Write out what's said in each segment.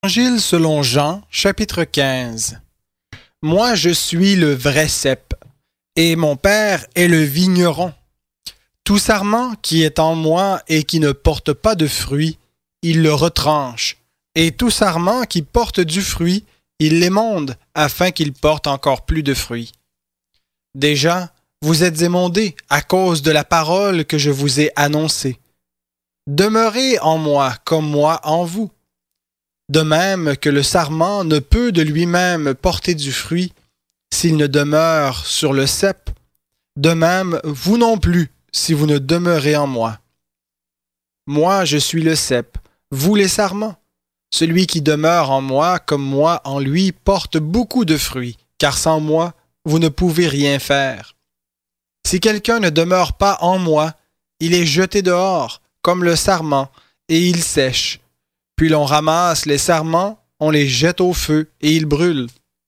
Évangile selon Jean, chapitre 15. Moi, je suis le vrai cep, et mon Père est le vigneron. Tout sarment qui est en moi et qui ne porte pas de fruit, il le retranche, et tout sarment qui porte du fruit, il l'émonde, afin qu'il porte encore plus de fruits. Déjà, vous êtes émondés à cause de la parole que je vous ai annoncée. Demeurez en moi comme moi en vous. De même que le sarment ne peut de lui-même porter du fruit s'il ne demeure sur le cep, de même vous non plus si vous ne demeurez en moi. Moi je suis le cep, vous les sarments. Celui qui demeure en moi comme moi en lui porte beaucoup de fruits, car sans moi vous ne pouvez rien faire. Si quelqu'un ne demeure pas en moi, il est jeté dehors comme le sarment et il sèche. Puis l'on ramasse les sarments, on les jette au feu, et ils brûlent.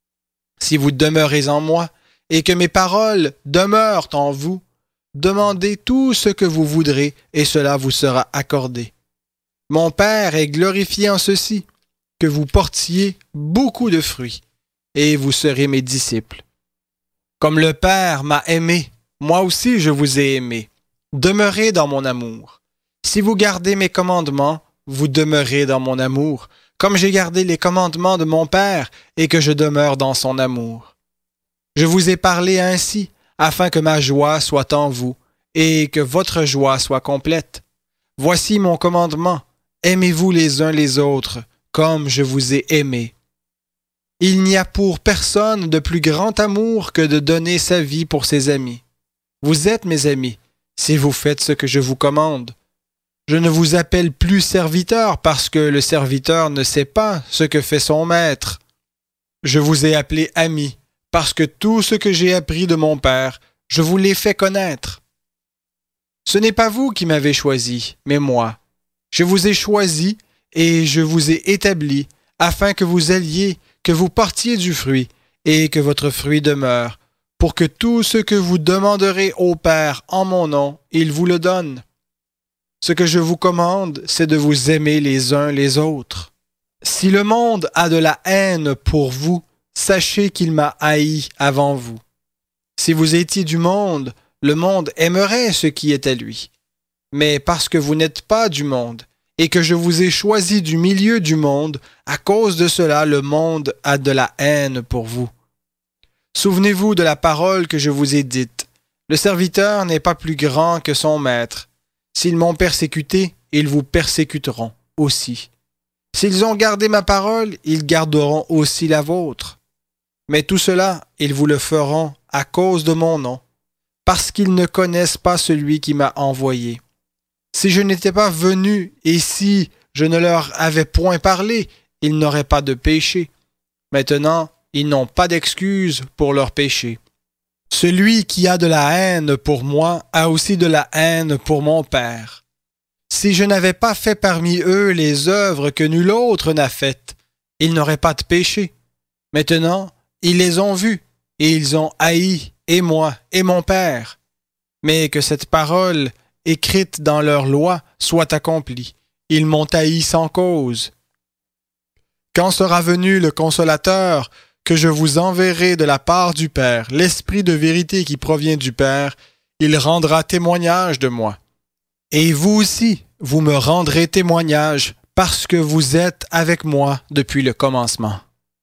Si vous demeurez en moi, et que mes paroles demeurent en vous, demandez tout ce que vous voudrez, et cela vous sera accordé. Mon Père est glorifié en ceci, que vous portiez beaucoup de fruits, et vous serez mes disciples. Comme le Père m'a aimé, moi aussi je vous ai aimé. Demeurez dans mon amour. Si vous gardez mes commandements, vous demeurez dans mon amour, comme j'ai gardé les commandements de mon Père et que je demeure dans son amour. Je vous ai parlé ainsi, afin que ma joie soit en vous et que votre joie soit complète. Voici mon commandement, aimez-vous les uns les autres, comme je vous ai aimé. Il n'y a pour personne de plus grand amour que de donner sa vie pour ses amis. Vous êtes mes amis, si vous faites ce que je vous commande. Je ne vous appelle plus serviteur parce que le serviteur ne sait pas ce que fait son maître. Je vous ai appelé ami parce que tout ce que j'ai appris de mon Père, je vous l'ai fait connaître. Ce n'est pas vous qui m'avez choisi, mais moi. Je vous ai choisi et je vous ai établi afin que vous alliez, que vous portiez du fruit et que votre fruit demeure, pour que tout ce que vous demanderez au Père en mon nom, il vous le donne. Ce que je vous commande, c'est de vous aimer les uns les autres. Si le monde a de la haine pour vous, sachez qu'il m'a haï avant vous. Si vous étiez du monde, le monde aimerait ce qui est à lui. Mais parce que vous n'êtes pas du monde, et que je vous ai choisi du milieu du monde, à cause de cela, le monde a de la haine pour vous. Souvenez-vous de la parole que je vous ai dite. Le serviteur n'est pas plus grand que son maître. S'ils m'ont persécuté, ils vous persécuteront aussi. S'ils ont gardé ma parole, ils garderont aussi la vôtre. Mais tout cela, ils vous le feront à cause de mon nom, parce qu'ils ne connaissent pas celui qui m'a envoyé. Si je n'étais pas venu et si je ne leur avais point parlé, ils n'auraient pas de péché. Maintenant, ils n'ont pas d'excuse pour leur péché. Celui qui a de la haine pour moi a aussi de la haine pour mon Père. Si je n'avais pas fait parmi eux les œuvres que nul autre n'a faites, ils n'auraient pas de péché. Maintenant, ils les ont vues, et ils ont haï, et moi, et mon Père. Mais que cette parole, écrite dans leur loi, soit accomplie. Ils m'ont haï sans cause. Quand sera venu le Consolateur, que je vous enverrai de la part du Père, l'Esprit de vérité qui provient du Père, il rendra témoignage de moi. Et vous aussi, vous me rendrez témoignage, parce que vous êtes avec moi depuis le commencement.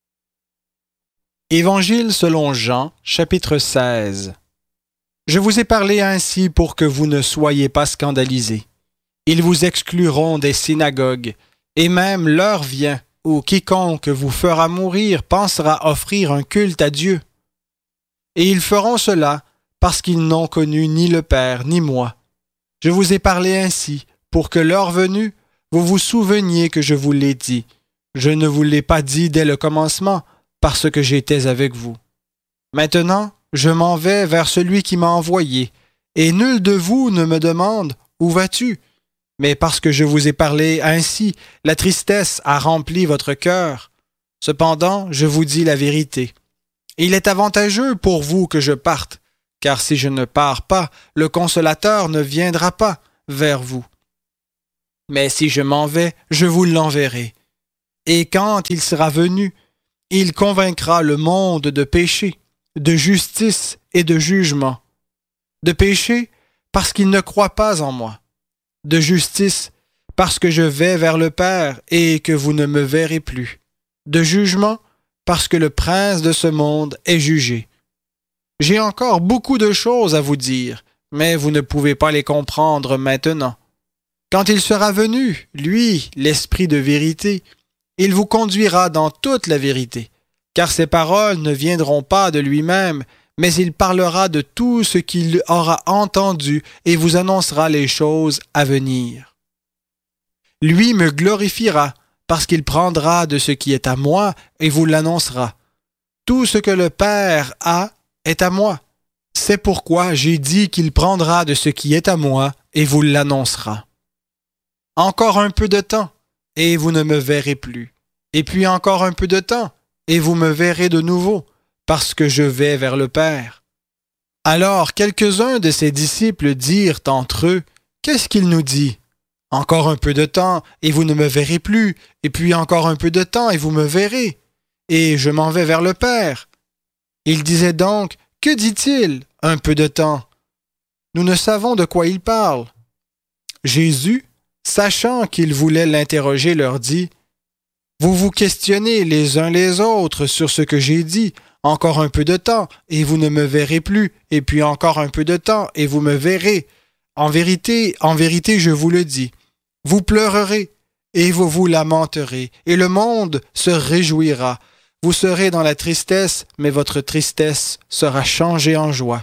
Évangile selon Jean, chapitre 16. Je vous ai parlé ainsi pour que vous ne soyez pas scandalisés. Ils vous excluront des synagogues, et même l'heure vient où quiconque vous fera mourir pensera offrir un culte à Dieu. Et ils feront cela parce qu'ils n'ont connu ni le Père ni moi. Je vous ai parlé ainsi pour que l'heure venue, vous vous souveniez que je vous l'ai dit. Je ne vous l'ai pas dit dès le commencement parce que j'étais avec vous. Maintenant, je m'en vais vers celui qui m'a envoyé, et nul de vous ne me demande « Où vas-tu » Mais parce que je vous ai parlé ainsi, la tristesse a rempli votre cœur. Cependant, je vous dis la vérité. Il est avantageux pour vous que je parte, car si je ne pars pas, le Consolateur ne viendra pas vers vous. Mais si je m'en vais, je vous l'enverrai. Et quand il sera venu, il convaincra le monde de péché, de justice et de jugement. De péché, parce qu'il ne croit pas en moi. De justice, parce que je vais vers le Père et que vous ne me verrez plus. De jugement, parce que le prince de ce monde est jugé. J'ai encore beaucoup de choses à vous dire, mais vous ne pouvez pas les comprendre maintenant. Quand il sera venu, lui, l'Esprit de vérité, il vous conduira dans toute la vérité, car ses paroles ne viendront pas de lui-même, mais il parlera de tout ce qu'il aura entendu et vous annoncera les choses à venir. Lui me glorifiera, parce qu'il prendra de ce qui est à moi et vous l'annoncera. Tout ce que le Père a est à moi. C'est pourquoi j'ai dit qu'il prendra de ce qui est à moi et vous l'annoncera. Encore un peu de temps, et vous ne me verrez plus. Et puis encore un peu de temps, et vous me verrez de nouveau, parce que je vais vers le Père. Alors quelques-uns de ses disciples dirent entre eux, « Qu'est-ce qu'il nous dit? Encore un peu de temps, et vous ne me verrez plus, et puis encore un peu de temps, et vous me verrez, et je m'en vais vers le Père. » Il disait donc, « Que dit-il, un peu de temps? » Nous ne savons de quoi il parle. Jésus, sachant qu'ils voulaient l'interroger, leur dit, « Vous vous questionnez les uns les autres sur ce que j'ai dit, encore un peu de temps, et vous ne me verrez plus, et puis encore un peu de temps, et vous me verrez. En vérité, je vous le dis, vous pleurerez, et vous vous lamenterez, et le monde se réjouira. Vous serez dans la tristesse, mais votre tristesse sera changée en joie.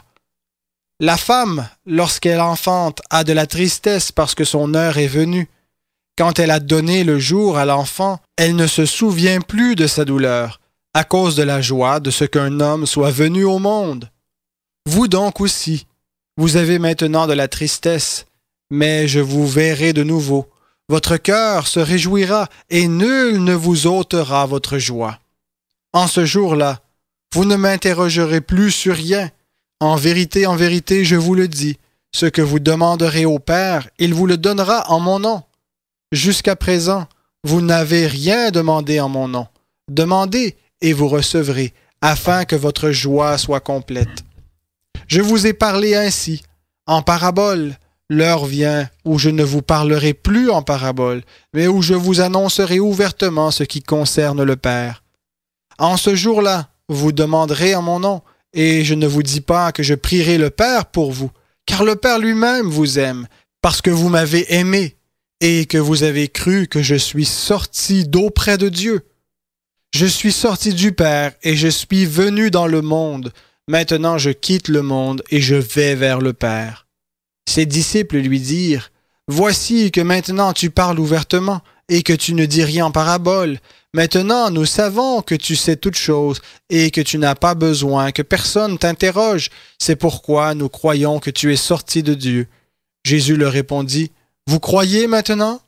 La femme, lorsqu'elle enfante, a de la tristesse parce que son heure est venue. Quand elle a donné le jour à l'enfant, elle ne se souvient plus de sa douleur, à cause de la joie de ce qu'un homme soit venu au monde. Vous donc aussi, vous avez maintenant de la tristesse, mais je vous verrai de nouveau. Votre cœur se réjouira, et nul ne vous ôtera votre joie. En ce jour-là, vous ne m'interrogerez plus sur rien. En vérité, je vous le dis, ce que vous demanderez au Père, il vous le donnera en mon nom. Jusqu'à présent, vous n'avez rien demandé en mon nom. Demandez et vous recevrez, afin que votre joie soit complète. Je vous ai parlé ainsi, en parabole. L'heure vient où je ne vous parlerai plus en parabole, mais où je vous annoncerai ouvertement ce qui concerne le Père. En ce jour-là, vous demanderez en mon nom, et je ne vous dis pas que je prierai le Père pour vous, car le Père lui-même vous aime, parce que vous m'avez aimé, et que vous avez cru que je suis sorti d'auprès de Dieu. Je suis sorti du Père, et je suis venu dans le monde. Maintenant je quitte le monde, et je vais vers le Père. Ses disciples lui dirent, « Voici que maintenant tu parles ouvertement, et que tu ne dis rien en parabole. Maintenant nous savons que tu sais toutes choses, et que tu n'as pas besoin que personne t'interroge. C'est pourquoi nous croyons que tu es sorti de Dieu. » Jésus leur répondit, « Vous croyez maintenant?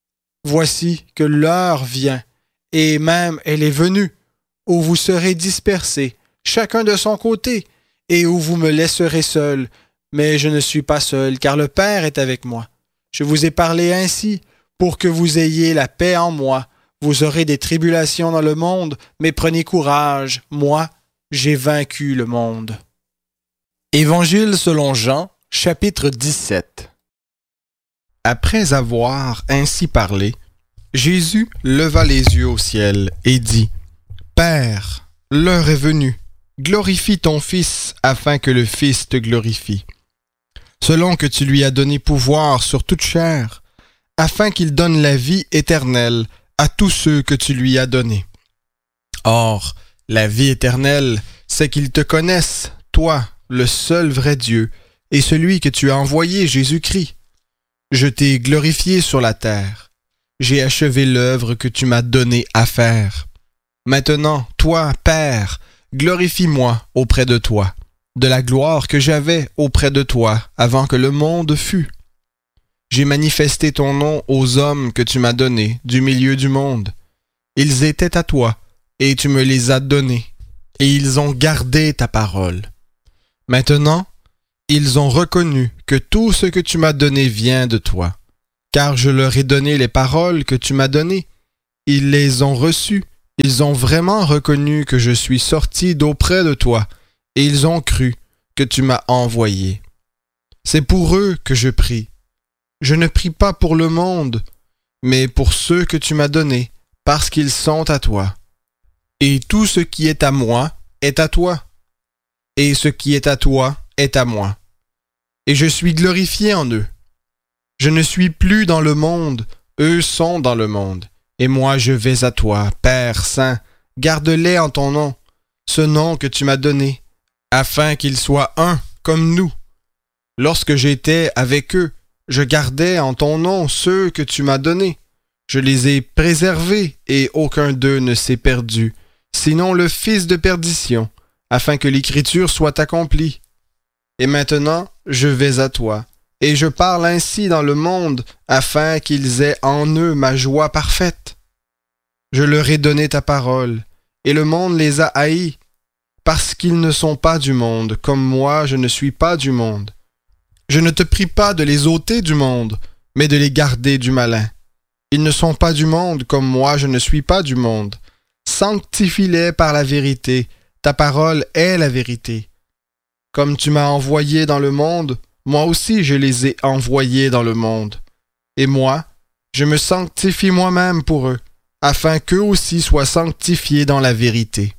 Voici que l'heure vient, et même elle est venue, où vous serez dispersés, chacun de son côté, et où vous me laisserez seul. Mais je ne suis pas seul, car le Père est avec moi. Je vous ai parlé ainsi, pour que vous ayez la paix en moi. Vous aurez des tribulations dans le monde, mais prenez courage, moi, j'ai vaincu le monde. » Évangile selon Jean, chapitre 17. Après avoir ainsi parlé, Jésus leva les yeux au ciel et dit, « Père, l'heure est venue, glorifie ton Fils afin que le Fils te glorifie. Selon que tu lui as donné pouvoir sur toute chair, afin qu'il donne la vie éternelle à tous ceux que tu lui as donnés. Or, la vie éternelle, c'est qu'ils te connaissent, toi, le seul vrai Dieu, et celui que tu as envoyé, Jésus-Christ. Je t'ai glorifié sur la terre. J'ai achevé l'œuvre que tu m'as donnée à faire. Maintenant, toi, Père, glorifie-moi auprès de toi, de la gloire que j'avais auprès de toi avant que le monde fût. J'ai manifesté ton nom aux hommes que tu m'as donnés du milieu du monde. Ils étaient à toi, et tu me les as donnés, et ils ont gardé ta parole. Maintenant, ils ont reconnu que tout ce que tu m'as donné vient de toi, car je leur ai donné les paroles que tu m'as données, ils les ont reçus. Ils ont vraiment reconnu que je suis sorti d'auprès de toi, et ils ont cru que tu m'as envoyé. C'est pour eux que je prie. Je ne prie pas pour le monde, mais pour ceux que tu m'as donnés, parce qu'ils sont à toi. Et tout ce qui est à moi est à toi, et ce qui est à toi est à moi. Et je suis glorifié en eux. Je ne suis plus dans le monde, eux sont dans le monde. Et moi je vais à toi, Père Saint, garde-les en ton nom, ce nom que tu m'as donné, afin qu'ils soient un comme nous. Lorsque j'étais avec eux, je gardais en ton nom ceux que tu m'as donnés. Je les ai préservés et aucun d'eux ne s'est perdu, sinon le fils de perdition, afin que l'écriture soit accomplie. Et maintenant, je vais à toi, et je parle ainsi dans le monde, afin qu'ils aient en eux ma joie parfaite. Je leur ai donné ta parole, et le monde les a haïs, parce qu'ils ne sont pas du monde, comme moi je ne suis pas du monde. Je ne te prie pas de les ôter du monde, mais de les garder du malin. Ils ne sont pas du monde, comme moi je ne suis pas du monde. Sanctifie-les par la vérité, ta parole est la vérité. Comme tu m'as envoyé dans le monde, moi aussi je les ai envoyés dans le monde. Et moi, je me sanctifie moi-même pour eux, afin qu'eux aussi soient sanctifiés dans la vérité.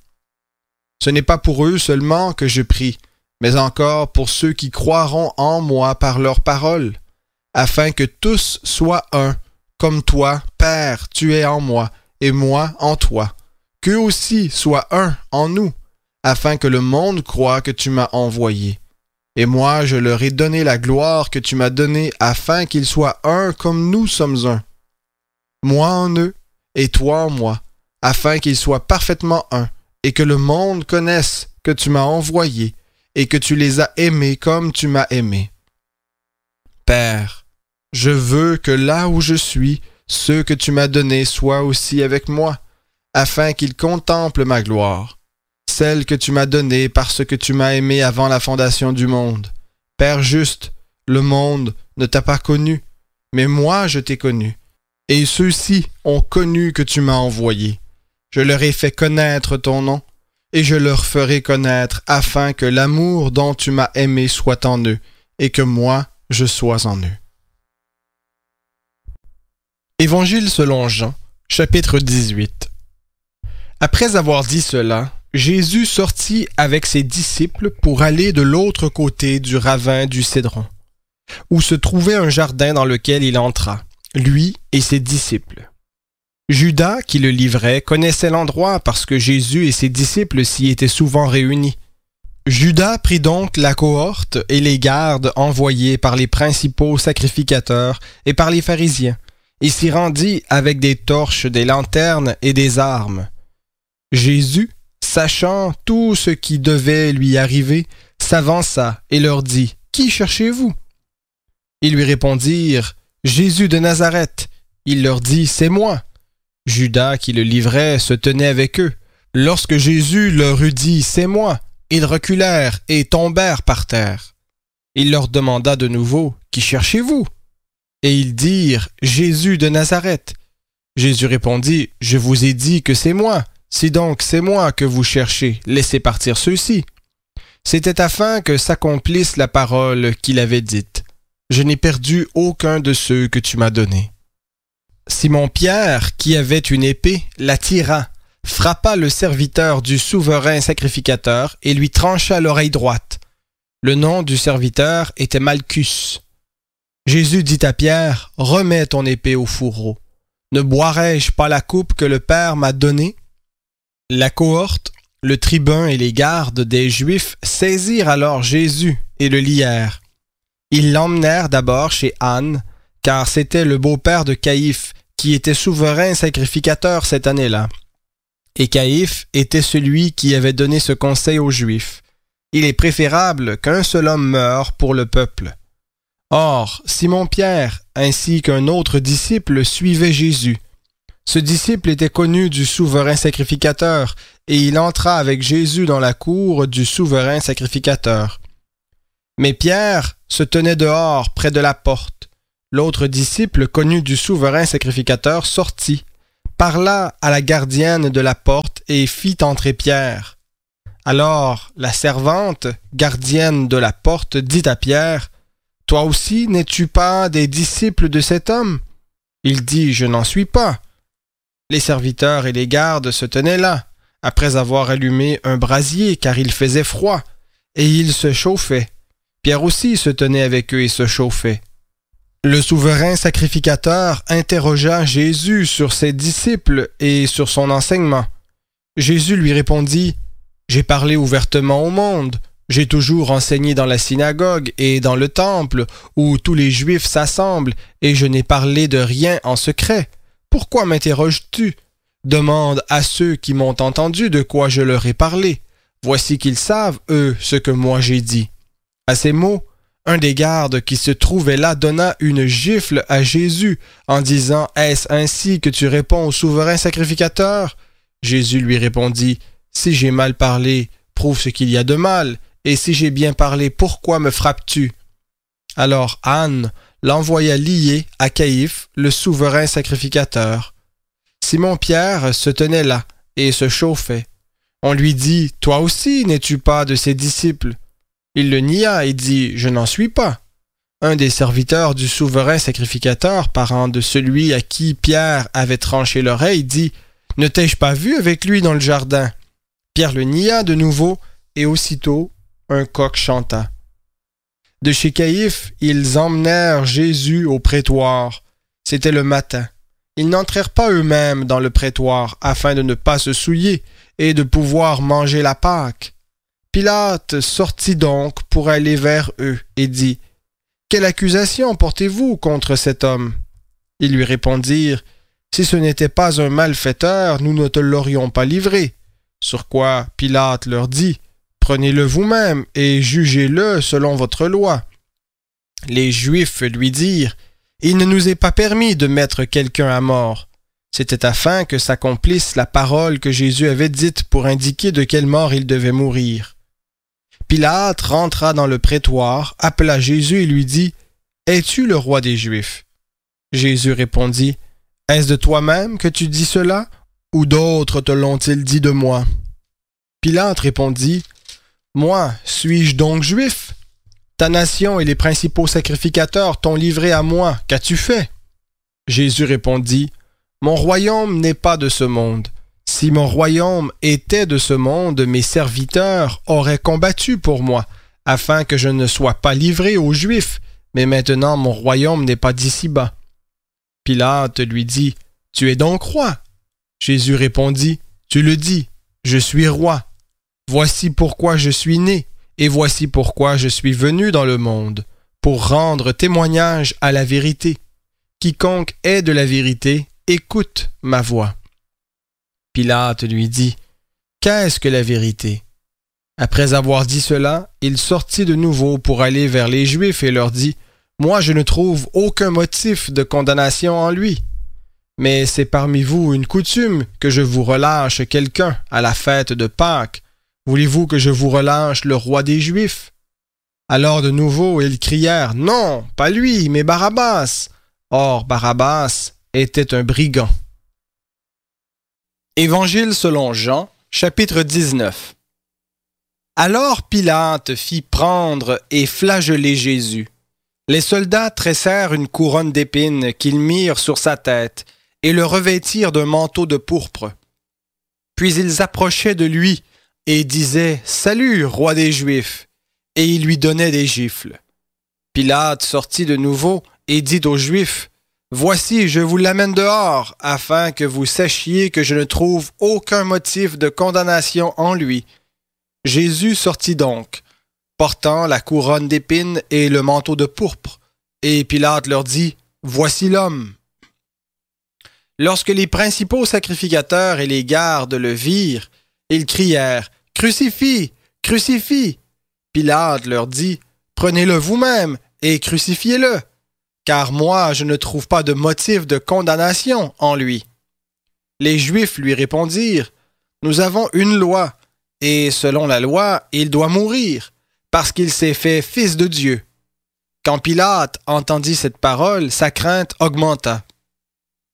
Ce n'est pas pour eux seulement que je prie, mais encore pour ceux qui croiront en moi par leur parole, afin que tous soient un, comme toi, Père, tu es en moi, et moi en toi, qu'eux aussi soient un en nous, afin que le monde croie que tu m'as envoyé. Et moi, je leur ai donné la gloire que tu m'as donnée, afin qu'ils soient un comme nous sommes un. Moi en eux, et toi en moi, afin qu'ils soient parfaitement un, et que le monde connaisse que tu m'as envoyé, et que tu les as aimés comme tu m'as aimé. Père, je veux que là où je suis, ceux que tu m'as donnés soient aussi avec moi, afin qu'ils contemplent ma gloire, celle que tu m'as donnée parce que tu m'as aimé avant la fondation du monde. Père juste, le monde ne t'a pas connu, mais moi je t'ai connu, et ceux-ci ont connu que tu m'as envoyé. Je leur ai fait connaître ton nom, et je leur ferai connaître afin que l'amour dont tu m'as aimé soit en eux, et que moi, je sois en eux. Évangile selon Jean, chapitre 18. Après avoir dit cela, Jésus sortit avec ses disciples pour aller de l'autre côté du ravin du Cédron, où se trouvait un jardin dans lequel il entra, lui et ses disciples. Judas, qui le livrait, connaissait l'endroit parce que Jésus et ses disciples s'y étaient souvent réunis. Judas prit donc la cohorte et les gardes envoyés par les principaux sacrificateurs et par les pharisiens, et s'y rendit avec des torches, des lanternes et des armes. Jésus, sachant tout ce qui devait lui arriver, s'avança et leur dit : « Qui cherchez-vous ? » Ils lui répondirent : « Jésus de Nazareth. » Il leur dit : « C'est moi. » Judas, qui le livrait, se tenait avec eux. Lorsque Jésus leur eut dit « C'est moi », ils reculèrent et tombèrent par terre. Il leur demanda de nouveau « Qui cherchez-vous » Et ils dirent « Jésus de Nazareth. » Jésus répondit « Je vous ai dit que c'est moi. Si donc c'est moi que vous cherchez, laissez partir ceux-ci. » C'était afin que s'accomplisse la parole qu'il avait dite. « Je n'ai perdu aucun de ceux que tu m'as donnés. » Simon-Pierre, qui avait une épée, la tira, frappa le serviteur du souverain sacrificateur et lui trancha l'oreille droite. Le nom du serviteur était Malchus. Jésus dit à Pierre : « Remets ton épée au fourreau. Ne boirai-je pas la coupe que le Père m'a donnée ?» La cohorte, le tribun et les gardes des Juifs saisirent alors Jésus et le lièrent. Ils l'emmenèrent d'abord chez Anne, car c'était le beau-père de Caïphe, qui était souverain sacrificateur cette année-là. Et Caïphe était celui qui avait donné ce conseil aux Juifs. Il est préférable qu'un seul homme meure pour le peuple. Or, Simon-Pierre, ainsi qu'un autre disciple, suivaient Jésus. Ce disciple était connu du souverain sacrificateur, et il entra avec Jésus dans la cour du souverain sacrificateur. Mais Pierre se tenait dehors, près de la porte. L'autre disciple, connu du souverain sacrificateur, sortit, parla à la gardienne de la porte et fit entrer Pierre. Alors la servante, gardienne de la porte, dit à Pierre, « Toi aussi, n'es-tu pas des disciples de cet homme ?» Il dit, « Je n'en suis pas. » Les serviteurs et les gardes se tenaient là, après avoir allumé un brasier, car il faisait froid, et ils se chauffaient. Pierre aussi se tenait avec eux et se chauffait. Le souverain sacrificateur interrogea Jésus sur ses disciples et sur son enseignement. Jésus lui répondit, « J'ai parlé ouvertement au monde. J'ai toujours enseigné dans la synagogue et dans le temple, où tous les Juifs s'assemblent, et je n'ai parlé de rien en secret. Pourquoi m'interroges-tu? Demande à ceux qui m'ont entendu de quoi je leur ai parlé. Voici qu'ils savent, eux, ce que moi j'ai dit. » À ces mots, un des gardes qui se trouvait là donna une gifle à Jésus en disant « Est-ce ainsi que tu réponds au souverain sacrificateur? » Jésus lui répondit « Si j'ai mal parlé, prouve ce qu'il y a de mal, et si j'ai bien parlé, pourquoi me frappes-tu? » Alors Anne l'envoya lier à Caïphe, le souverain sacrificateur. Simon-Pierre se tenait là et se chauffait. On lui dit « Toi aussi, n'es-tu pas de ses disciples? » Il le nia et dit « Je n'en suis pas. » Un des serviteurs du souverain sacrificateur, parent de celui à qui Pierre avait tranché l'oreille, dit « Ne t'ai-je pas vu avec lui dans le jardin? » Pierre le nia de nouveau, et aussitôt un coq chanta. De chez Caïphe, ils emmenèrent Jésus au prétoire. C'était le matin. Ils n'entrèrent pas eux-mêmes dans le prétoire, afin de ne pas se souiller et de pouvoir manger la Pâque. Pilate sortit donc pour aller vers eux et dit, « Quelle accusation portez-vous contre cet homme? » Ils lui répondirent, « Si ce n'était pas un malfaiteur, nous ne te l'aurions pas livré. » Sur quoi Pilate leur dit, « Prenez-le vous-même et jugez-le selon votre loi. » Les Juifs lui dirent, « Il ne nous est pas permis de mettre quelqu'un à mort. » C'était afin que s'accomplisse la parole que Jésus avait dite pour indiquer de quelle mort il devait mourir. Pilate rentra dans le prétoire, appela Jésus et lui dit, « Es-tu le roi des Juifs? » Jésus répondit, « Est-ce de toi-même que tu dis cela, ou d'autres te l'ont-ils dit de moi? » Pilate répondit, « Moi, suis-je donc juif? Ta nation et les principaux sacrificateurs t'ont livré à moi. Qu'as-tu fait? » Jésus répondit, « Mon royaume n'est pas de ce monde. Si mon royaume était de ce monde, mes serviteurs auraient combattu pour moi, afin que je ne sois pas livré aux Juifs, mais maintenant mon royaume n'est pas d'ici-bas. » Pilate lui dit, « Tu es donc roi? » Jésus répondit, « Tu le dis, je suis roi. Voici pourquoi je suis né, et voici pourquoi je suis venu dans le monde, pour rendre témoignage à la vérité. Quiconque est de la vérité, écoute ma voix. » Pilate lui dit, « Qu'est-ce que la vérité? » Après avoir dit cela, il sortit de nouveau pour aller vers les Juifs et leur dit, « Moi je ne trouve aucun motif de condamnation en lui. Mais c'est parmi vous une coutume que je vous relâche quelqu'un à la fête de Pâques. Voulez-vous que je vous relâche le roi des Juifs? » Alors de nouveau ils crièrent, « Non, pas lui, mais Barabbas. » Or Barabbas était un brigand. Évangile selon Jean, chapitre 19. Alors Pilate fit prendre et flageller Jésus. Les soldats tressèrent une couronne d'épines qu'ils mirent sur sa tête et le revêtirent d'un manteau de pourpre. Puis ils approchaient de lui et disaient « Salut, roi des Juifs !» et ils lui donnaient des gifles. Pilate sortit de nouveau et dit aux Juifs, « Voici, je vous l'amène dehors, afin que vous sachiez que je ne trouve aucun motif de condamnation en lui. » Jésus sortit donc, portant la couronne d'épines et le manteau de pourpre, et Pilate leur dit, « Voici l'homme. » Lorsque les principaux sacrificateurs et les gardes le virent, ils crièrent, « Crucifie! Crucifie! » Pilate leur dit, « Prenez-le vous-même et crucifiez-le, car moi je ne trouve pas de motif de condamnation en lui. » Les Juifs lui répondirent, « Nous avons une loi, et selon la loi, il doit mourir, parce qu'il s'est fait fils de Dieu. » Quand Pilate entendit cette parole, sa crainte augmenta.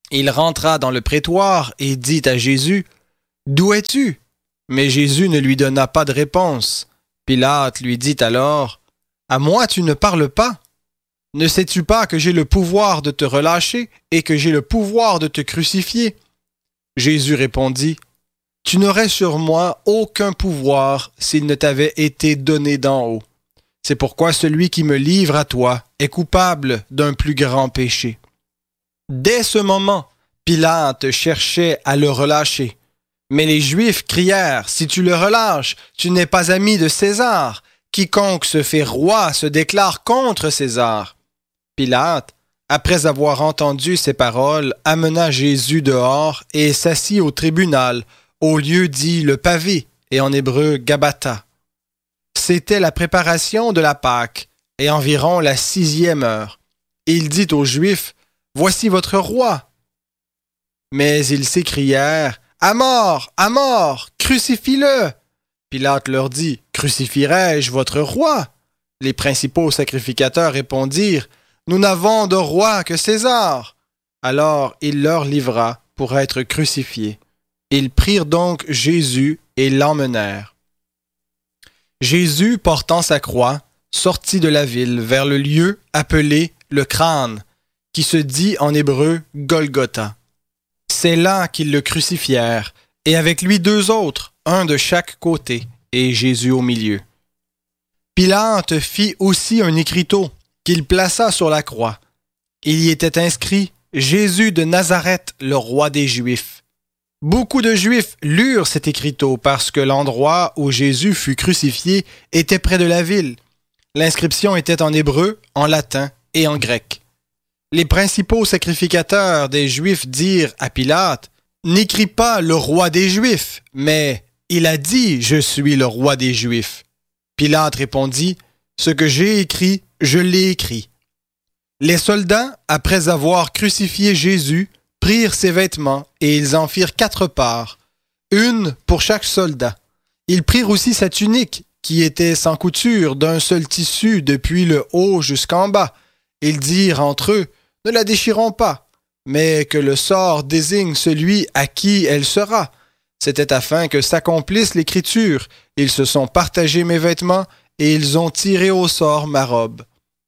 Il rentra dans le prétoire et dit à Jésus, « D'où es-tu? » Mais Jésus ne lui donna pas de réponse. Pilate lui dit alors, « À moi tu ne parles pas? Ne sais-tu pas que j'ai le pouvoir de te relâcher et que j'ai le pouvoir de te crucifier? » Jésus répondit, « Tu n'aurais sur moi aucun pouvoir s'il ne t'avait été donné d'en haut. C'est pourquoi celui qui me livre à toi est coupable d'un plus grand péché. » Dès ce moment, Pilate cherchait à le relâcher. Mais les Juifs crièrent, « Si tu le relâches, tu n'es pas ami de César. Quiconque se fait roi se déclare contre César. » Pilate, après avoir entendu ces paroles, amena Jésus dehors et s'assit au tribunal, au lieu dit le pavé, et en hébreu Gabbatha. C'était la préparation de la Pâque, et environ la 6e heure. Il dit aux Juifs, « Voici votre roi. » Mais ils s'écrièrent, « À mort, crucifie-le !» Pilate leur dit, « Crucifierai-je votre roi? » Les principaux sacrificateurs répondirent, « Nous n'avons de roi que César. » Alors il leur livra pour être crucifié. Ils prirent donc Jésus et l'emmenèrent. Jésus, portant sa croix, sortit de la ville vers le lieu appelé le crâne, qui se dit en hébreu Golgotha. C'est là qu'ils le crucifièrent, et avec lui 2 autres, un de chaque côté, et Jésus au milieu. Pilate fit aussi un écriteau qu'il plaça sur la croix. Il y était inscrit « Jésus de Nazareth, le roi des Juifs ». Beaucoup de Juifs lurent cet écriteau parce que l'endroit où Jésus fut crucifié était près de la ville. L'inscription était en hébreu, en latin et en grec. Les principaux sacrificateurs des Juifs dirent à Pilate, « N'écris pas le roi des Juifs, mais il a dit « Je suis le roi des Juifs ». Pilate répondit, « Ce que j'ai écrit, je l'ai écrit. » Les soldats, après avoir crucifié Jésus, prirent ses vêtements et ils en firent 4 parts, une pour chaque soldat. Ils prirent aussi sa tunique, qui était sans couture, d'un seul tissu depuis le haut jusqu'en bas. Ils dirent entre eux, « Ne la déchirons pas, mais que le sort désigne celui à qui elle sera. » C'était afin que s'accomplisse l'écriture. Ils se sont partagés mes vêtements et ils ont tiré au sort ma robe.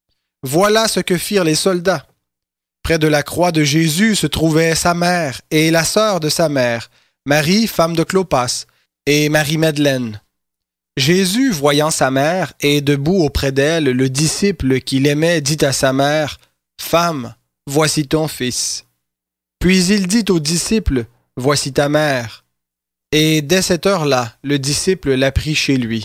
Voilà ce que firent les soldats. Près de la croix de Jésus se trouvaient sa mère et la sœur de sa mère, Marie, femme de Clopas, et Marie-Madeleine. Jésus, voyant sa mère et debout auprès d'elle le disciple qu'il aimait, dit à sa mère, « Femme, voici ton fils. » Puis il dit au disciple, « Voici ta mère. » Et dès cette heure-là, le disciple la prit chez lui.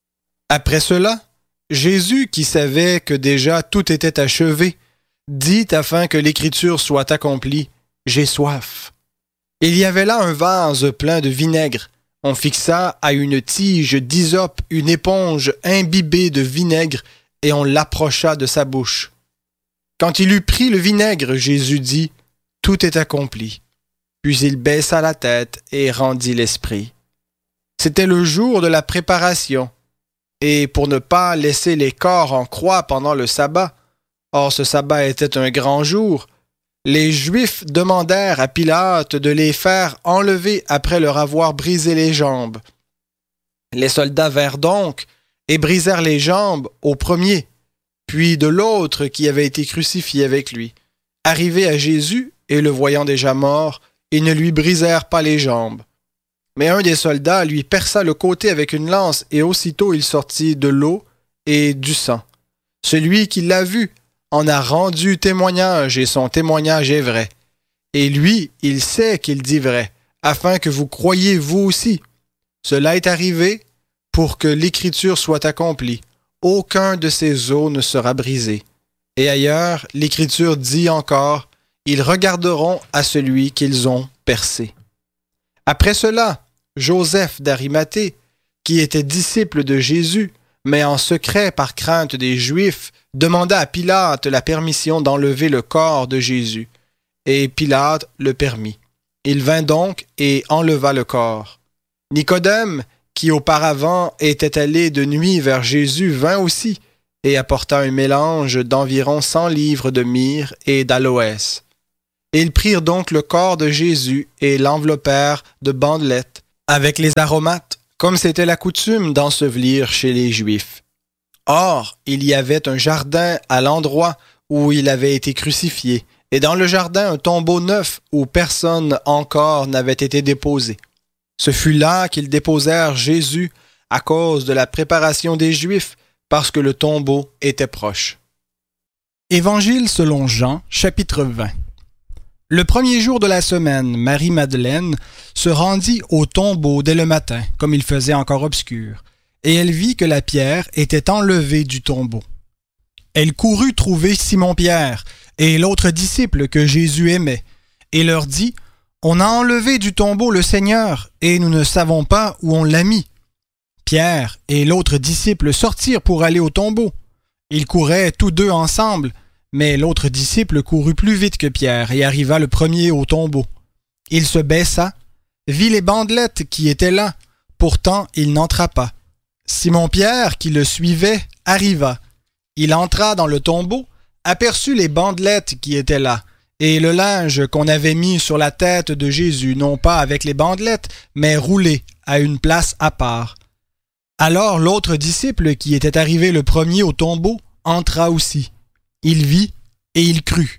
Après cela, Jésus, qui savait que déjà tout était achevé, dit afin que l'écriture soit accomplie, « J'ai soif. » Il y avait là un vase plein de vinaigre. On fixa à une tige d'hysope une éponge imbibée de vinaigre et on l'approcha de sa bouche. Quand il eut pris le vinaigre, Jésus dit, « Tout est accompli. » Puis il baissa la tête et rendit l'esprit. C'était le jour de la préparation, et pour ne pas laisser les corps en croix pendant le sabbat, or ce sabbat était un grand jour, les Juifs demandèrent à Pilate de les faire enlever après leur avoir brisé les jambes. Les soldats vinrent donc et brisèrent les jambes au premier, puis de l'autre qui avait été crucifié avec lui. Arrivés à Jésus, et le voyant déjà mort, ils ne lui brisèrent pas les jambes. Mais un des soldats lui perça le côté avec une lance, et aussitôt il sortit de l'eau et du sang. Celui qui l'a vu en a rendu témoignage, et son témoignage est vrai. Et lui, il sait qu'il dit vrai, afin que vous croyiez vous aussi. Cela est arrivé pour que l'écriture soit accomplie. Aucun de ces os ne sera brisé. Et ailleurs, l'écriture dit encore, ils regarderont à celui qu'ils ont percé. Après cela, Joseph d'Arimathée, qui était disciple de Jésus, mais en secret par crainte des Juifs, demanda à Pilate la permission d'enlever le corps de Jésus. Et Pilate le permit. Il vint donc et enleva le corps. Nicodème, qui auparavant était allé de nuit vers Jésus, vint aussi et apporta un mélange d'environ 100 livres de myrrhe et d'aloès. Ils prirent donc le corps de Jésus et l'enveloppèrent de bandelettes avec les aromates, comme c'était la coutume d'ensevelir chez les Juifs. Or, il y avait un jardin à l'endroit où il avait été crucifié, et dans le jardin un tombeau neuf où personne encore n'avait été déposé. Ce fut là qu'ils déposèrent Jésus à cause de la préparation des Juifs, parce que le tombeau était proche. Évangile selon Jean, chapitre 20. Le premier jour de la semaine, Marie-Madeleine se rendit au tombeau dès le matin, comme il faisait encore obscur, et elle vit que la pierre était enlevée du tombeau. Elle courut trouver Simon-Pierre et l'autre disciple que Jésus aimait, et leur dit, « On a enlevé du tombeau le Seigneur, et nous ne savons pas où on l'a mis. » Pierre et l'autre disciple sortirent pour aller au tombeau. Ils couraient tous deux ensemble, mais l'autre disciple courut plus vite que Pierre et arriva le premier au tombeau. Il se baissa, vit les bandelettes qui étaient là, pourtant il n'entra pas. Simon-Pierre, qui le suivait, arriva. Il entra dans le tombeau, aperçut les bandelettes qui étaient là, et le linge qu'on avait mis sur la tête de Jésus, non pas avec les bandelettes, mais roulé à une place à part. Alors l'autre disciple, qui était arrivé le premier au tombeau, entra aussi. Il vit et il crut.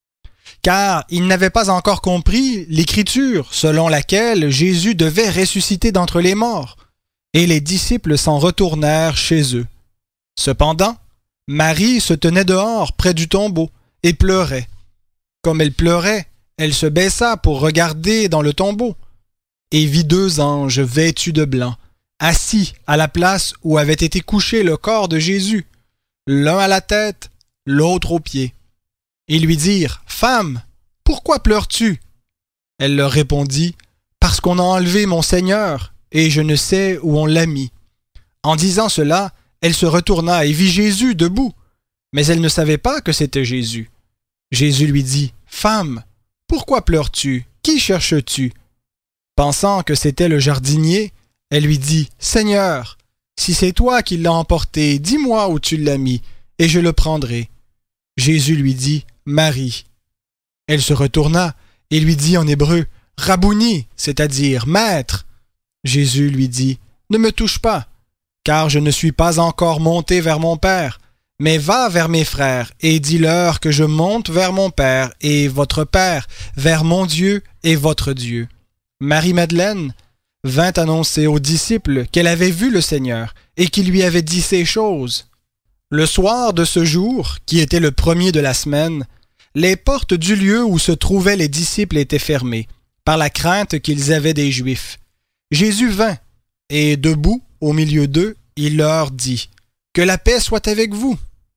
Car il n'avait pas encore compris l'écriture selon laquelle Jésus devait ressusciter d'entre les morts, et les disciples s'en retournèrent chez eux. Cependant, Marie se tenait dehors près du tombeau et pleurait. Comme elle pleurait, elle se baissa pour regarder dans le tombeau, et vit deux anges vêtus de blanc, assis à la place où avait été couché le corps de Jésus, l'un à la tête, l'autre aux pieds. Ils lui dirent, « Femme, pourquoi pleures-tu » Elle leur répondit, « Parce qu'on a enlevé mon Seigneur, et je ne sais où on l'a mis. » En disant cela, elle se retourna et vit Jésus debout, mais elle ne savait pas que c'était Jésus. Jésus lui dit, « Femme, pourquoi pleures-tu? Qui cherches-tu » Pensant que c'était le jardinier, elle lui dit, « Seigneur, si c'est toi qui l'as emporté, dis-moi où tu l'as mis, et je le prendrai. » Jésus lui dit, « Marie. » Elle se retourna et lui dit en hébreu, « Rabouni, c'est-à-dire Maître. » Jésus lui dit, « Ne me touche pas, car je ne suis pas encore monté vers mon Père, mais va vers mes frères et dis-leur que je monte vers mon Père et votre Père, vers mon Dieu et votre Dieu. » Marie-Madeleine vint annoncer aux disciples qu'elle avait vu le Seigneur et qu'il lui avait dit ces choses. Le soir de ce jour, qui était le premier de la semaine, les portes du lieu où se trouvaient les disciples étaient fermées, par la crainte qu'ils avaient des Juifs. Jésus vint, et debout, au milieu d'eux, il leur dit, « Que la paix soit avec vous. »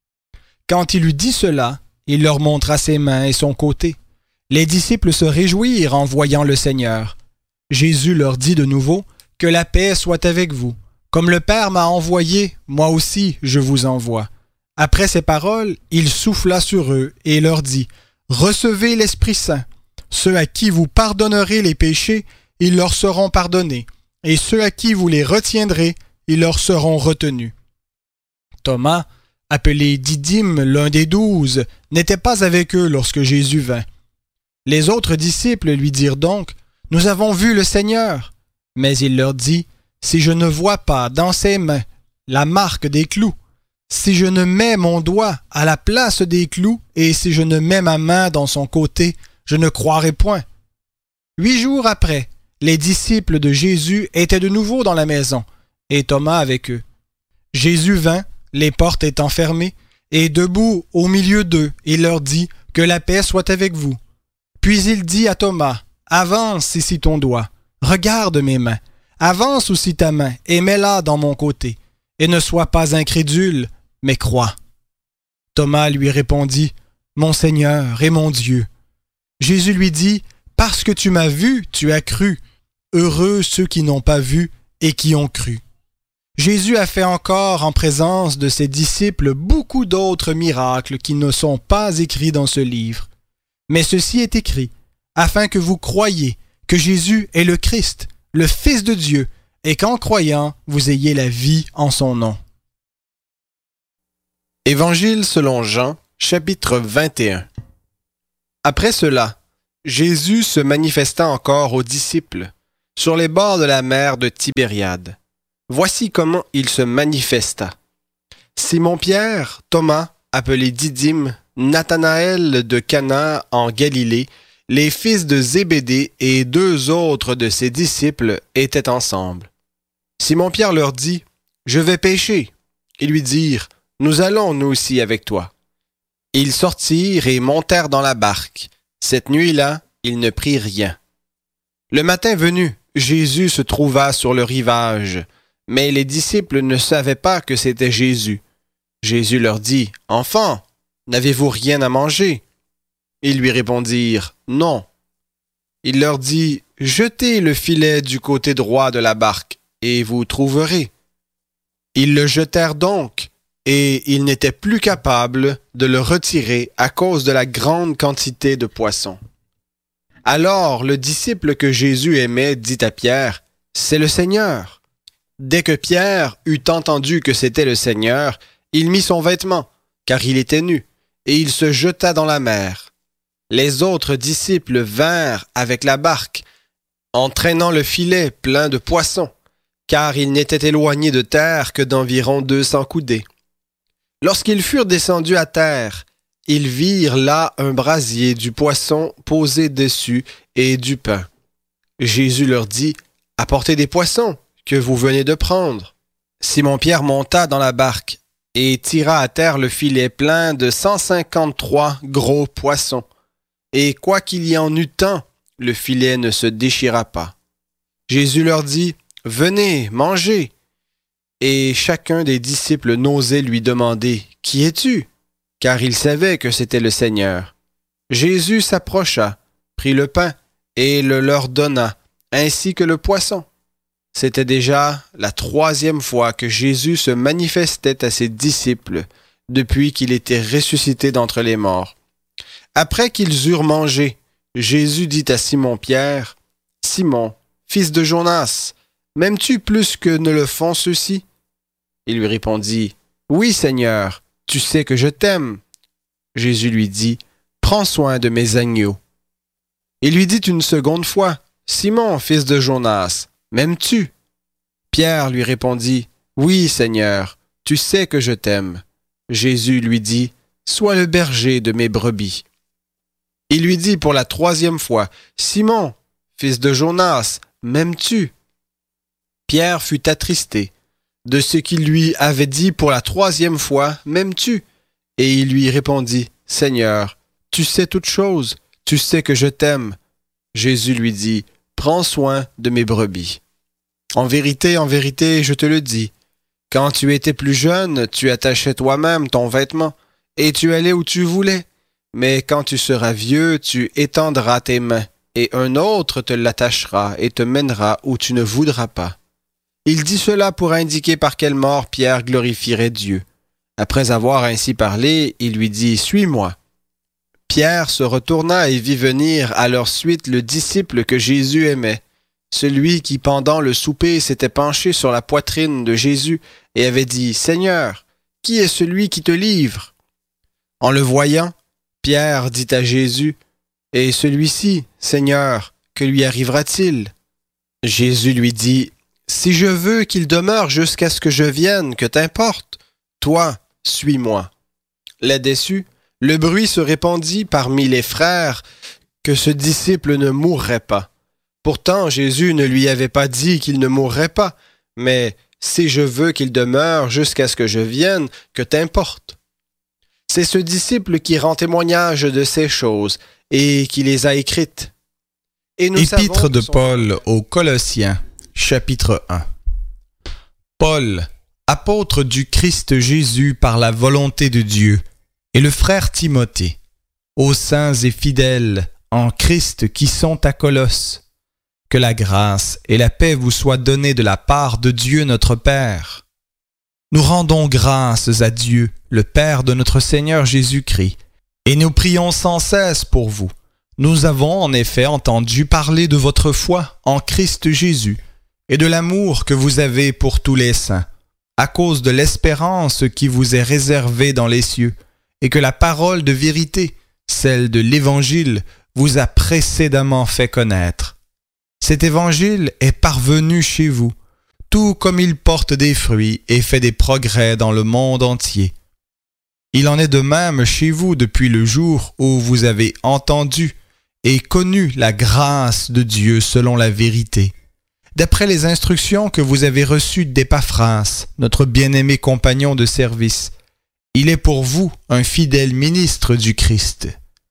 Quand il eut dit cela, il leur montra ses mains et son côté. Les disciples se réjouirent en voyant le Seigneur. Jésus leur dit de nouveau, « Que la paix soit avec vous. Comme le Père m'a envoyé, moi aussi je vous envoie. » Après ces paroles, il souffla sur eux et leur dit, « Recevez l'Esprit Saint. Ceux à qui vous pardonnerez les péchés, ils leur seront pardonnés, et ceux à qui vous les retiendrez, ils leur seront retenus. » Thomas, appelé Didyme, l'un des 12, n'était pas avec eux lorsque Jésus vint. Les autres disciples lui dirent donc, « Nous avons vu le Seigneur. » Mais il leur dit, « Si je ne vois pas dans ses mains la marque des clous, si je ne mets mon doigt à la place des clous, et si je ne mets ma main dans son côté, je ne croirai point. » 8 jours après, les disciples de Jésus étaient de nouveau dans la maison, et Thomas avec eux. Jésus vint, les portes étant fermées, et debout au milieu d'eux, il leur dit, « Que la paix soit avec vous. » Puis il dit à Thomas, « Avance ici ton doigt, regarde mes mains, avance aussi ta main, et mets-la dans mon côté, et ne sois pas incrédule, mais crois. » Thomas lui répondit, « Mon Seigneur et mon Dieu. » Jésus lui dit, « Parce que tu m'as vu, tu as cru. Heureux ceux qui n'ont pas vu et qui ont cru. » Jésus a fait encore en présence de ses disciples beaucoup d'autres miracles qui ne sont pas écrits dans ce livre. Mais ceci est écrit, afin que vous croyiez que Jésus est le Christ, le Fils de Dieu, et qu'en croyant, vous ayez la vie en son nom. Évangile selon Jean, chapitre 21. Après cela, Jésus se manifesta encore aux disciples sur les bords de la mer de Tibériade. Voici comment il se manifesta. Simon-Pierre, Thomas, appelé Didyme, Nathanaël de Cana en Galilée, les fils de Zébédée et 2 autres de ses disciples étaient ensemble. Simon-Pierre leur dit, « Je vais pêcher. » Ils lui dirent, « Nous allons nous aussi avec toi. » Ils sortirent et montèrent dans la barque. Cette nuit-là, ils ne prirent rien. Le matin venu, Jésus se trouva sur le rivage, mais les disciples ne savaient pas que c'était Jésus. Jésus leur dit, « Enfants, n'avez-vous rien à manger? » Ils lui répondirent, « Non. » Il leur dit, « Jetez le filet du côté droit de la barque, et vous trouverez. » Ils le jetèrent donc, et ils n'étaient plus capables de le retirer à cause de la grande quantité de poissons. Alors le disciple que Jésus aimait dit à Pierre, « C'est le Seigneur. » Dès que Pierre eut entendu que c'était le Seigneur, il mit son vêtement, car il était nu, et il se jeta dans la mer. Les autres disciples vinrent avec la barque, en traînant le filet plein de poissons, car ils n'étaient éloignés de terre que d'environ 200 coudées. Lorsqu'ils furent descendus à terre, ils virent là un brasier du poisson posé dessus et du pain. Jésus leur dit, « Apportez des poissons que vous venez de prendre. » Simon-Pierre monta dans la barque et tira à terre le filet plein de 153 gros poissons. Et quoiqu'il y en eût tant, le filet ne se déchira pas. Jésus leur dit, « Venez, mangez. » Et chacun des disciples n'osait lui demander, « Qui es-tu? » Car il savait que c'était le Seigneur. Jésus s'approcha, prit le pain et le leur donna, ainsi que le poisson. C'était déjà la 3e fois que Jésus se manifestait à ses disciples depuis qu'il était ressuscité d'entre les morts. Après qu'ils eurent mangé, Jésus dit à Simon-Pierre, « Simon, fils de Jonas, m'aimes-tu plus que ne le font ceux-ci? » Il lui répondit, « Oui, Seigneur, tu sais que je t'aime. » Jésus lui dit, « Prends soin de mes agneaux. » Il lui dit une seconde fois, « Simon, fils de Jonas, m'aimes-tu? » Pierre lui répondit, « Oui, Seigneur, tu sais que je t'aime. » Jésus lui dit, « Sois le berger de mes brebis. » Il lui dit pour la 3e fois, « Simon, fils de Jonas, m'aimes-tu? » Pierre fut attristé de ce qu'il lui avait dit pour la 3e fois, « M'aimes-tu? » Et il lui répondit, « Seigneur, tu sais toutes choses, tu sais que je t'aime. » Jésus lui dit, « Prends soin de mes brebis. En vérité, je te le dis, quand tu étais plus jeune, tu attachais toi-même ton vêtement, et tu allais où tu voulais. Mais quand tu seras vieux, tu étendras tes mains, et un autre te l'attachera et te mènera où tu ne voudras pas. » Il dit cela pour indiquer par quelle mort Pierre glorifierait Dieu. Après avoir ainsi parlé, il lui dit, « Suis-moi. » Pierre se retourna et vit venir à leur suite le disciple que Jésus aimait, celui qui pendant le souper s'était penché sur la poitrine de Jésus et avait dit, « Seigneur, qui est celui qui te livre? » En le voyant, Pierre dit à Jésus, « Et celui-ci, Seigneur, que lui arrivera-t-il? » Jésus lui dit, « Si je veux qu'il demeure jusqu'à ce que je vienne, que t'importe? Toi, suis-moi. » Là-dessus, le bruit se répandit parmi les frères que ce disciple ne mourrait pas. Pourtant, Jésus ne lui avait pas dit qu'il ne mourrait pas, mais « Si je veux qu'il demeure jusqu'à ce que je vienne, que t'importe? » C'est ce disciple qui rend témoignage de ces choses et qui les a écrites. Et nous Épître de Paul aux Colossiens, chapitre 1. Paul, apôtre du Christ Jésus par la volonté de Dieu, et le frère Timothée, aux saints et fidèles en Christ qui sont à Colosse, que la grâce et la paix vous soient données de la part de Dieu notre Père. Nous rendons grâces à Dieu, le Père de notre Seigneur Jésus-Christ, et nous prions sans cesse pour vous. Nous avons en effet entendu parler de votre foi en Christ Jésus et de l'amour que vous avez pour tous les saints, à cause de l'espérance qui vous est réservée dans les cieux, et que la parole de vérité, celle de l'Évangile, vous a précédemment fait connaître. Cet évangile est parvenu chez vous, tout comme il porte des fruits et fait des progrès dans le monde entier. Il en est de même chez vous depuis le jour où vous avez entendu et connu la grâce de Dieu selon la vérité, d'après les instructions que vous avez reçues d'Épaphras, notre bien-aimé compagnon de service. Il est pour vous un fidèle ministre du Christ.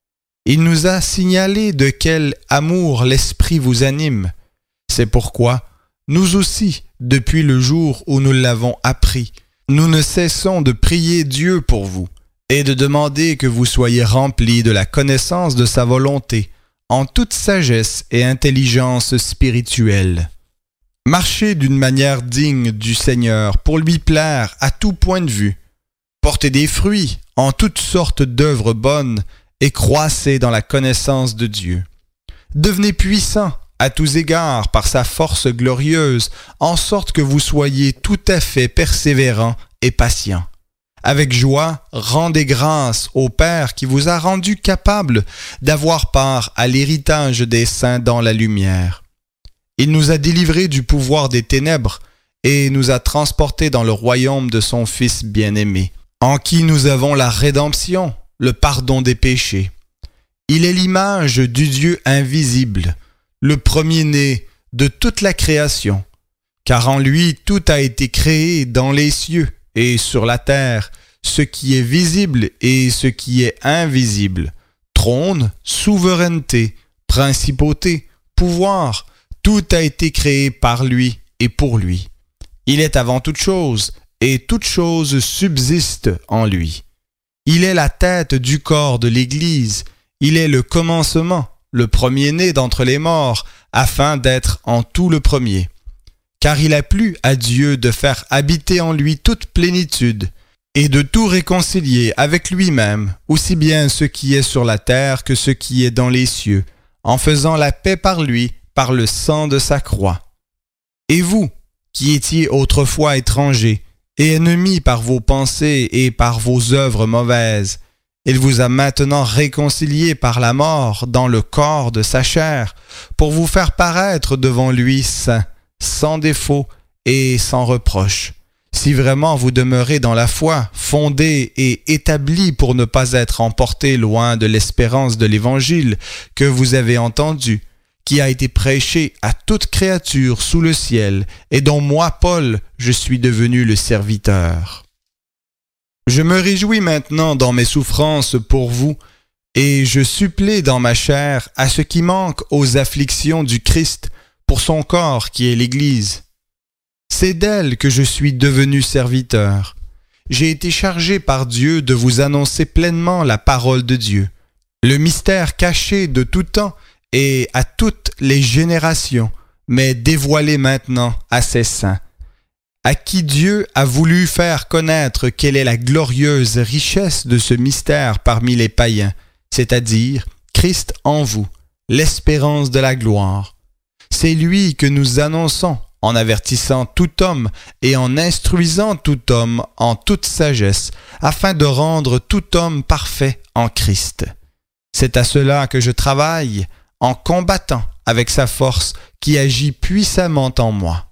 Il nous a signalé de quel amour l'Esprit vous anime. C'est pourquoi, nous aussi, depuis le jour où nous l'avons appris, nous ne cessons de prier Dieu pour vous et de demander que vous soyez remplis de la connaissance de sa volonté, en toute sagesse et intelligence spirituelle. Marchez d'une manière digne du Seigneur pour lui plaire à tout point de vue. Portez des fruits en toutes sortes d'œuvres bonnes et croissez dans la connaissance de Dieu. Devenez puissants à tous égards par sa force glorieuse, en sorte que vous soyez tout à fait persévérants et patients. Avec joie, rendez grâce au Père qui vous a rendu capable d'avoir part à l'héritage des saints dans la lumière. Il nous a délivrés du pouvoir des ténèbres et nous a transportés dans le royaume de son Fils bien-aimé, en qui nous avons la rédemption, le pardon des péchés. Il est l'image du Dieu invisible, le premier-né de toute la création, car en lui tout a été créé dans les cieux et sur la terre, ce qui est visible et ce qui est invisible, trône, souveraineté, principauté, pouvoir, tout a été créé par lui et pour lui. Il est avant toute chose, et toute chose subsiste en lui. Il est la tête du corps de l'Église, il est le commencement, le premier-né d'entre les morts, afin d'être en tout le premier. Car il a plu à Dieu de faire habiter en lui toute plénitude, et de tout réconcilier avec lui-même, aussi bien ce qui est sur la terre que ce qui est dans les cieux, en faisant la paix par lui, par le sang de sa croix. Et vous, qui étiez autrefois étrangers, et ennemis par vos pensées et par vos œuvres mauvaises, il vous a maintenant réconciliés par la mort dans le corps de sa chair, pour vous faire paraître devant lui saint, sans défaut et sans reproche. Si vraiment vous demeurez dans la foi, fondés et établis pour ne pas être emportés loin de l'espérance de l'Évangile que vous avez entendu, qui a été prêché à toute créature sous le ciel, et dont moi, Paul, je suis devenu le serviteur. Je me réjouis maintenant dans mes souffrances pour vous, et je supplée dans ma chair à ce qui manque aux afflictions du Christ pour son corps qui est l'Église. C'est d'elle que je suis devenu serviteur. J'ai été chargé par Dieu de vous annoncer pleinement la parole de Dieu, le mystère caché de tout temps et à toutes les générations, mais dévoilé maintenant à ses saints, à qui Dieu a voulu faire connaître quelle est la glorieuse richesse de ce mystère parmi les païens, c'est-à-dire Christ en vous, l'espérance de la gloire. C'est lui que nous annonçons en avertissant tout homme et en instruisant tout homme en toute sagesse, afin de rendre tout homme parfait en Christ. C'est à cela que je travaille, en combattant avec sa force qui agit puissamment en moi.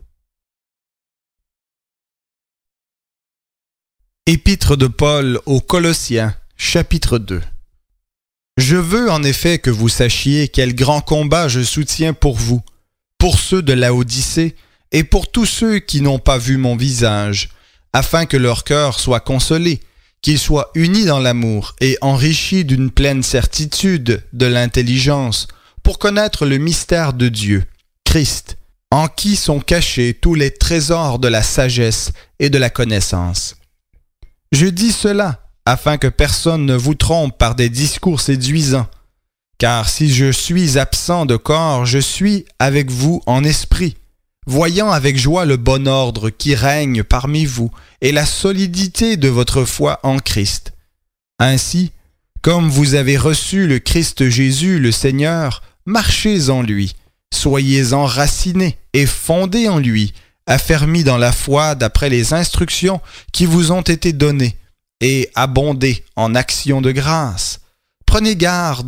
Épître de Paul aux Colossiens, chapitre 2. Je veux en effet que vous sachiez quel grand combat je soutiens pour vous, pour ceux de Laodicée et pour tous ceux qui n'ont pas vu mon visage, afin que leur cœur soit consolé, qu'ils soient unis dans l'amour et enrichis d'une pleine certitude de l'intelligence, pour connaître le mystère de Dieu, Christ, en qui sont cachés tous les trésors de la sagesse et de la connaissance. Je dis cela afin que personne ne vous trompe par des discours séduisants, car si je suis absent de corps, je suis avec vous en esprit, voyant avec joie le bon ordre qui règne parmi vous et la solidité de votre foi en Christ. Ainsi, comme vous avez reçu le Christ Jésus, le Seigneur, marchez en lui, soyez enracinés et fondés en lui, affermis dans la foi d'après les instructions qui vous ont été données, et abondez en actions de grâce. Prenez garde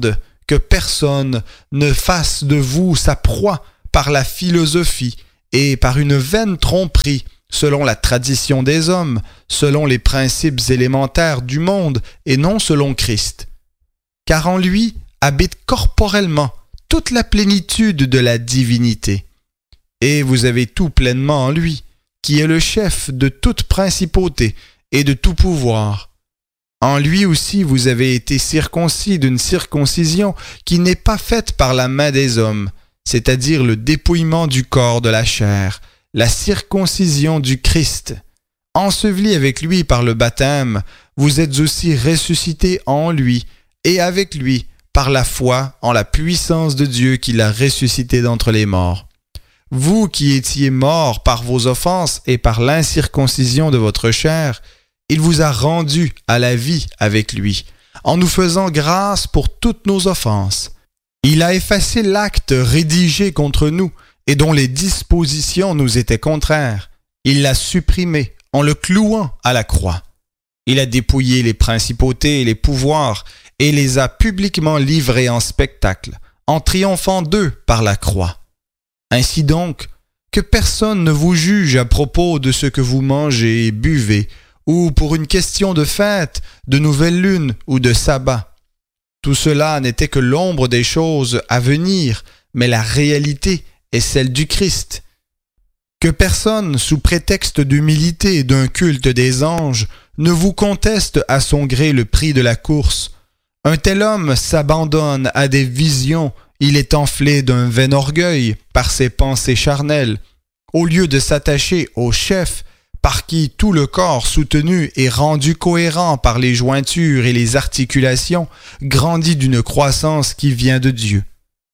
que personne ne fasse de vous sa proie par la philosophie et par une vaine tromperie, selon la tradition des hommes, selon les principes élémentaires du monde et non selon Christ. Car en lui habite corporellement toute la plénitude de la divinité. Et vous avez tout pleinement en lui, qui est le chef de toute principauté et de tout pouvoir. En lui aussi vous avez été circoncis d'une circoncision qui n'est pas faite par la main des hommes, c'est-à-dire le dépouillement du corps de la chair, la circoncision du Christ. Enseveli avec lui par le baptême, vous êtes aussi ressuscités en lui et avec lui par la foi en la puissance de Dieu qui l'a ressuscité d'entre les morts. Vous qui étiez morts par vos offenses et par l'incirconcision de votre chair, il vous a rendus à la vie avec lui, en nous faisant grâce pour toutes nos offenses. Il a effacé l'acte rédigé contre nous et dont les dispositions nous étaient contraires. Il l'a supprimé en le clouant à la croix. Il a dépouillé les principautés et les pouvoirs et les a publiquement livrés en spectacle, en triomphant d'eux par la croix. Ainsi donc, que personne ne vous juge à propos de ce que vous mangez et buvez, ou pour une question de fête, de nouvelle lune ou de sabbat. Tout cela n'était que l'ombre des choses à venir, mais la réalité est celle du Christ. Que personne, sous prétexte d'humilité et d'un culte des anges, ne vous conteste à son gré le prix de la course. Un tel homme s'abandonne à des visions, il est enflé d'un vain orgueil par ses pensées charnelles, au lieu de s'attacher au chef, par qui tout le corps soutenu et rendu cohérent par les jointures et les articulations grandit d'une croissance qui vient de Dieu.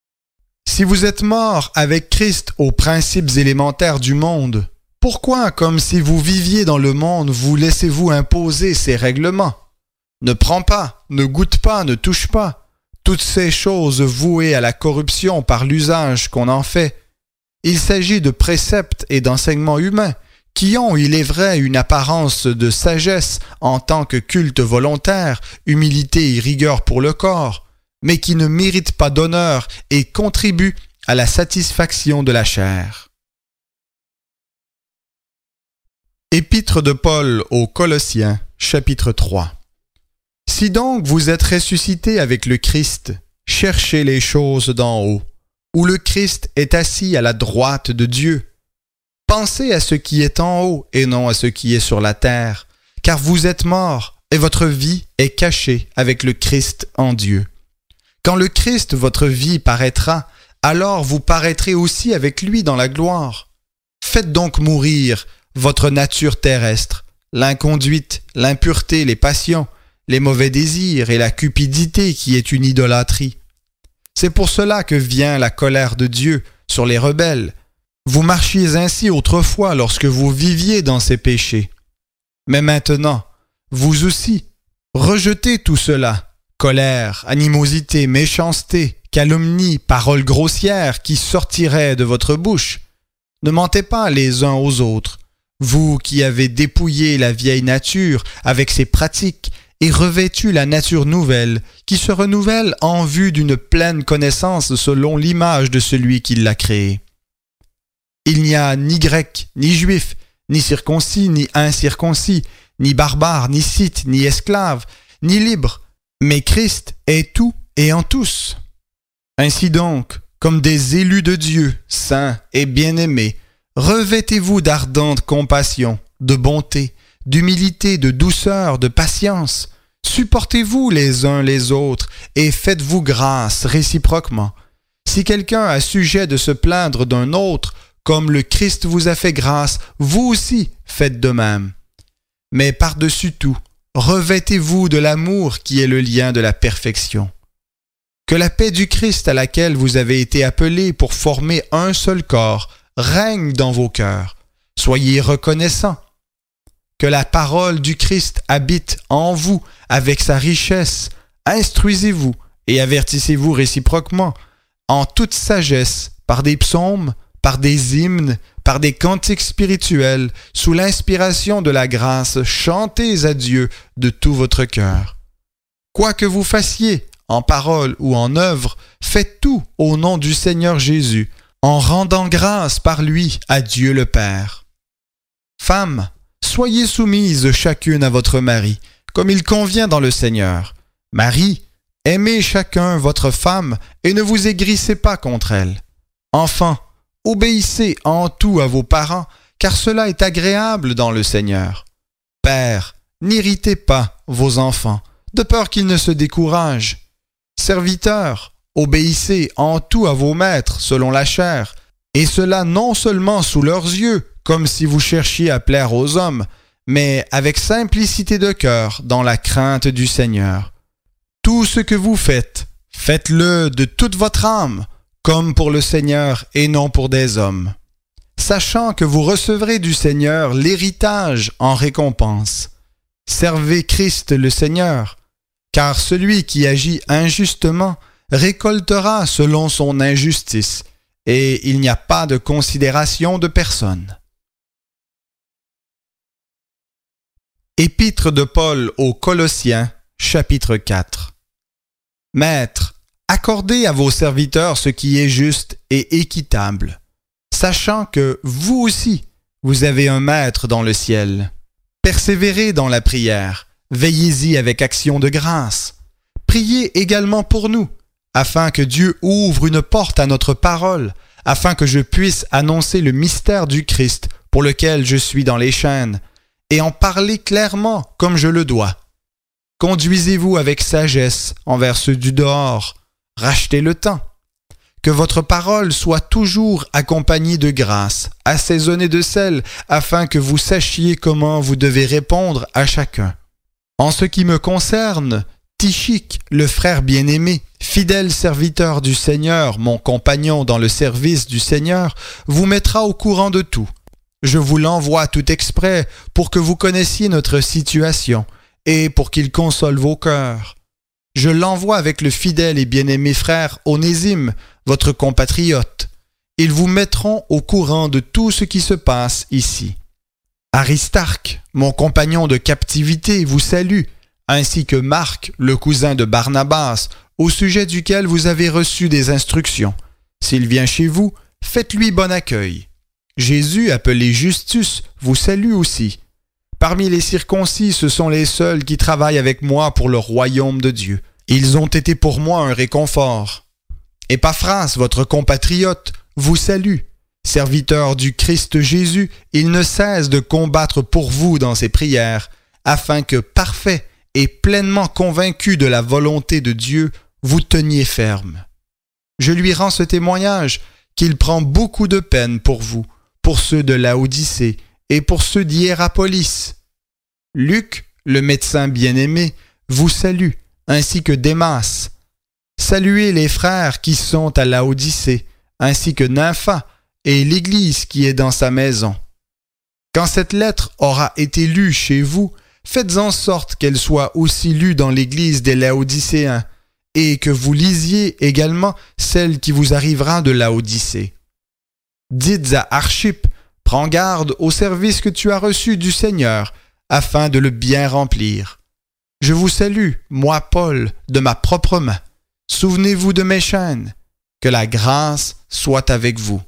Si vous êtes morts avec Christ aux principes élémentaires du monde, pourquoi, comme si vous viviez dans le monde, vous laissez-vous imposer ces règlements? Ne prends pas, ne goûte pas, ne touche pas. Toutes ces choses vouées à la corruption par l'usage qu'on en fait. Il s'agit de préceptes et d'enseignements humains qui ont, il est vrai, une apparence de sagesse en tant que culte volontaire, humilité et rigueur pour le corps, mais qui ne méritent pas d'honneur et contribuent à la satisfaction de la chair. Épître de Paul aux Colossiens, chapitre 3. Si donc vous êtes ressuscités avec le Christ, cherchez les choses d'en haut, où le Christ est assis à la droite de Dieu. Pensez à ce qui est en haut et non à ce qui est sur la terre, car vous êtes morts et votre vie est cachée avec le Christ en Dieu. Quand le Christ, votre vie, paraîtra, alors vous paraîtrez aussi avec lui dans la gloire. Faites donc mourir votre nature terrestre, l'inconduite, l'impureté, les passions, les mauvais désirs et la cupidité qui est une idolâtrie. C'est pour cela que vient la colère de Dieu sur les rebelles. Vous marchiez ainsi autrefois lorsque vous viviez dans ces péchés. Mais maintenant, vous aussi, rejetez tout cela, colère, animosité, méchanceté, calomnie, paroles grossières qui sortiraient de votre bouche. Ne mentez pas les uns aux autres, vous qui avez dépouillé la vieille nature avec ses pratiques et revêtu la nature nouvelle, qui se renouvelle en vue d'une pleine connaissance selon l'image de celui qui l'a créée. Il n'y a ni grec, ni juif, ni circoncis, ni incirconcis, ni barbare, ni scythe, ni esclave, ni libre, mais Christ est tout et en tous. Ainsi donc, comme des élus de Dieu, saints et bien-aimés, revêtez-vous d'ardente compassion, de bonté, d'humilité, de douceur, de patience. Supportez-vous les uns les autres et faites-vous grâce réciproquement. Si quelqu'un a sujet de se plaindre d'un autre, comme le Christ vous a fait grâce, vous aussi faites de même. Mais par-dessus tout, revêtez-vous de l'amour qui est le lien de la perfection. Que la paix du Christ à laquelle vous avez été appelés pour former un seul corps règne dans vos cœurs. Soyez reconnaissants. Que la parole du Christ habite en vous avec sa richesse. Instruisez-vous et avertissez-vous réciproquement en toute sagesse par des psaumes, par des hymnes, par des cantiques spirituels, sous l'inspiration de la grâce, chantez à Dieu de tout votre cœur. Quoi que vous fassiez, en parole ou en œuvre, faites tout au nom du Seigneur Jésus, en rendant grâce par lui à Dieu le Père. Femmes, soyez soumises chacune à votre mari, comme il convient dans le Seigneur. Marie, aimez chacun votre femme et ne vous aigrissez pas contre elle. Enfants, obéissez en tout à vos parents, car cela est agréable dans le Seigneur. Pères, n'irritez pas vos enfants, de peur qu'ils ne se découragent. Serviteurs, obéissez en tout à vos maîtres selon la chair, et cela non seulement sous leurs yeux, comme si vous cherchiez à plaire aux hommes, mais avec simplicité de cœur dans la crainte du Seigneur. Tout ce que vous faites, faites-le de toute votre âme, comme pour le Seigneur et non pour des hommes, sachant que vous recevrez du Seigneur l'héritage en récompense. Servez Christ le Seigneur, car celui qui agit injustement récoltera selon son injustice, et il n'y a pas de considération de personne. Épître de Paul aux Colossiens, chapitre 4. Maîtres, accordez à vos serviteurs ce qui est juste et équitable, sachant que vous aussi, vous avez un maître dans le ciel. Persévérez dans la prière, veillez-y avec action de grâce. Priez également pour nous, afin que Dieu ouvre une porte à notre parole, afin que je puisse annoncer le mystère du Christ pour lequel je suis dans les chaînes, et en parler clairement comme je le dois. Conduisez-vous avec sagesse envers ceux du dehors, rachetez le temps. Que votre parole soit toujours accompagnée de grâce, assaisonnée de sel, afin que vous sachiez comment vous devez répondre à chacun. En ce qui me concerne, Tychique, le frère bien-aimé, fidèle serviteur du Seigneur, mon compagnon dans le service du Seigneur, vous mettra au courant de tout. Je vous l'envoie tout exprès pour que vous connaissiez notre situation et pour qu'il console vos cœurs. Je l'envoie avec le fidèle et bien-aimé frère Onésime, votre compatriote. Ils vous mettront au courant de tout ce qui se passe ici. Aristarque, mon compagnon de captivité, vous salue, ainsi que Marc, le cousin de Barnabas, au sujet duquel vous avez reçu des instructions. S'il vient chez vous, faites-lui bon accueil. Jésus, appelé Justus, vous salue aussi. Parmi les circoncis, ce sont les seuls qui travaillent avec moi pour le royaume de Dieu. Ils ont été pour moi un réconfort. Épaphras, votre compatriote, vous salue. Serviteur du Christ Jésus, il ne cesse de combattre pour vous dans ses prières, afin que, parfait et pleinement convaincu de la volonté de Dieu, vous teniez ferme. Je lui rends ce témoignage qu'il prend beaucoup de peine pour vous, pour ceux de Laodicée et pour ceux d'Hiérapolis. Luc, le médecin bien-aimé, vous salue, ainsi que Démas. Saluez les frères qui sont à Laodicée, ainsi que Nympha et l'Église qui est dans sa maison. Quand cette lettre aura été lue chez vous, faites en sorte qu'elle soit aussi lue dans l'Église des Laodicéens, et que vous lisiez également celle qui vous arrivera de Laodicée. Dites à Archippe, prends garde au service que tu as reçu du Seigneur, afin de le bien remplir. Je vous salue, moi Paul, de ma propre main. Souvenez-vous de mes chaînes. Que la grâce soit avec vous.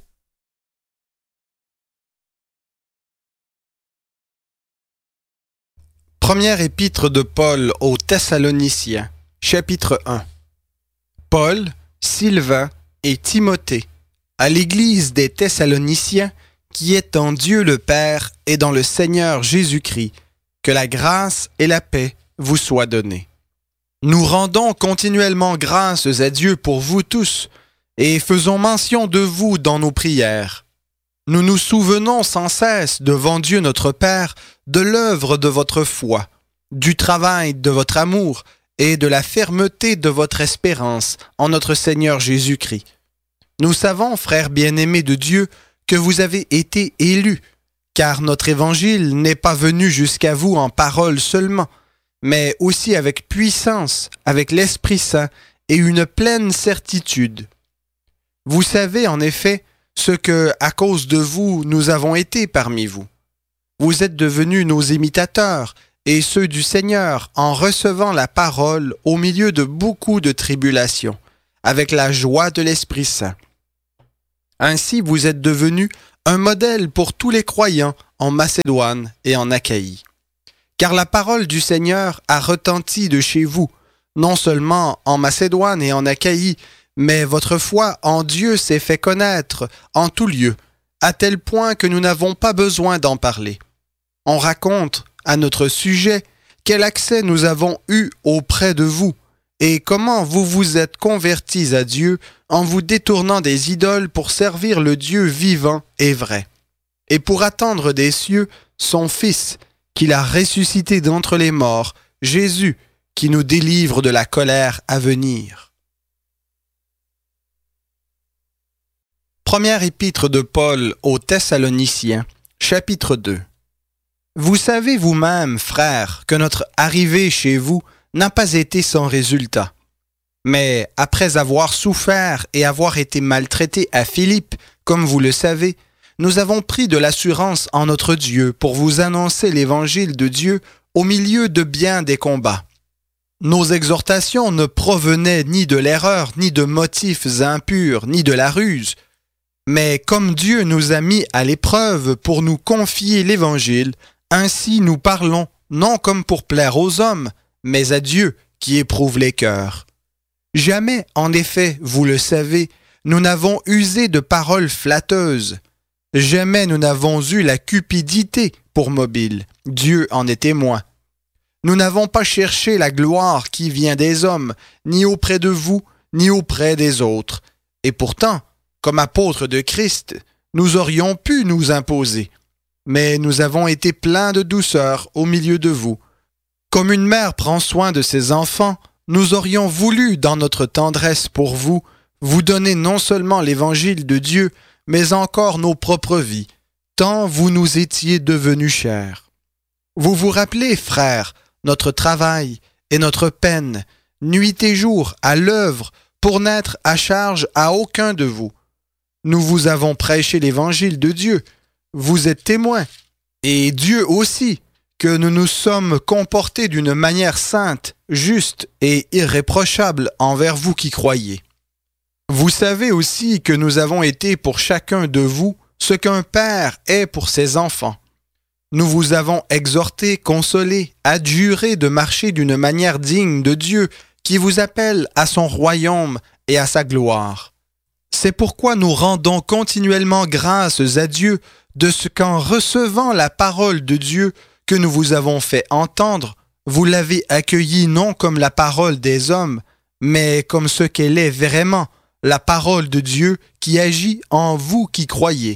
Première épître de Paul aux Thessaloniciens, chapitre 1. Paul, Sylvain et Timothée, à l'Église des Thessaloniciens, qui est en Dieu le Père et dans le Seigneur Jésus-Christ, que la grâce et la paix vous soient données. Nous rendons continuellement grâces à Dieu pour vous tous, et faisons mention de vous dans nos prières. Nous nous souvenons sans cesse devant Dieu notre Père de l'œuvre de votre foi, du travail de votre amour et de la fermeté de votre espérance en notre Seigneur Jésus-Christ. Nous savons, frères bien-aimés de Dieu, que vous avez été élus, car notre évangile n'est pas venu jusqu'à vous en parole seulement, mais aussi avec puissance, avec l'Esprit Saint et une pleine certitude. Vous savez en effet ce que, à cause de vous, nous avons été parmi vous. Vous êtes devenus nos imitateurs et ceux du Seigneur en recevant la parole au milieu de beaucoup de tribulations, avec la joie de l'Esprit Saint. Ainsi vous êtes devenus un modèle pour tous les croyants en Macédoine et en Achaïe. Car la parole du Seigneur a retenti de chez vous, non seulement en Macédoine et en Achaïe, mais votre foi en Dieu s'est fait connaître en tout lieu, à tel point que nous n'avons pas besoin d'en parler. On raconte à notre sujet quel accès nous avons eu auprès de vous et comment vous vous êtes convertis à Dieu en vous détournant des idoles pour servir le Dieu vivant et vrai, et pour attendre des cieux son Fils qu'il a ressuscité d'entre les morts, Jésus, qui nous délivre de la colère à venir. Première épître de Paul aux Thessaloniciens, chapitre 2. Vous savez vous-même, frères, que notre arrivée chez vous n'a pas été sans résultat. Mais après avoir souffert et avoir été maltraités à Philippe, comme vous le savez, nous avons pris de l'assurance en notre Dieu pour vous annoncer l'évangile de Dieu au milieu de bien des combats. Nos exhortations ne provenaient ni de l'erreur, ni de motifs impurs, ni de la ruse. Mais comme Dieu nous a mis à l'épreuve pour nous confier l'évangile, ainsi nous parlons, non comme pour plaire aux hommes, mais à Dieu qui éprouve les cœurs. Jamais, en effet, vous le savez, nous n'avons usé de paroles flatteuses. Jamais nous n'avons eu la cupidité pour mobile. Dieu en est témoin. Nous n'avons pas cherché la gloire qui vient des hommes, ni auprès de vous, ni auprès des autres. Et pourtant, comme apôtres de Christ, nous aurions pu nous imposer. Mais nous avons été pleins de douceur au milieu de vous. Comme une mère prend soin de ses enfants, nous aurions voulu, dans notre tendresse pour vous, vous donner non seulement l'évangile de Dieu, mais encore nos propres vies, tant vous nous étiez devenus chers. Vous vous rappelez, frères, notre travail et notre peine, nuit et jour, à l'œuvre, pour n'être à charge à aucun de vous. Nous vous avons prêché l'évangile de Dieu, vous êtes témoins, et Dieu aussi, que nous nous sommes comportés d'une manière sainte, juste et irréprochable envers vous qui croyez. Vous savez aussi que nous avons été pour chacun de vous ce qu'un père est pour ses enfants. Nous vous avons exhorté, consolé, adjuré de marcher d'une manière digne de Dieu qui vous appelle à son royaume et à sa gloire. C'est pourquoi nous rendons continuellement grâces à Dieu de ce qu'en recevant la parole de Dieu que nous vous avons fait entendre, vous l'avez accueillie non comme la parole des hommes, mais comme ce qu'elle est vraiment, la parole de Dieu qui agit en vous qui croyez.